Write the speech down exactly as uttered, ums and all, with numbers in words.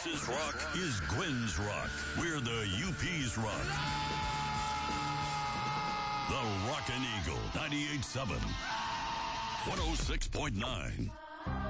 Texas rock is Gwen's rock. We're the U P's rock. The Rockin' Eagle, ninety-eight point seven, one oh six point nine.